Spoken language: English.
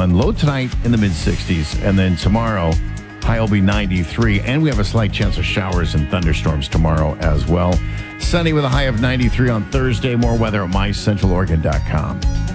71. Low tonight in the mid-60s. And then tomorrow, high will be 93. And we have a slight chance of showers and thunderstorms tomorrow as well. Sunny with a high of 93 on Thursday. More weather at mycentraloregon.com.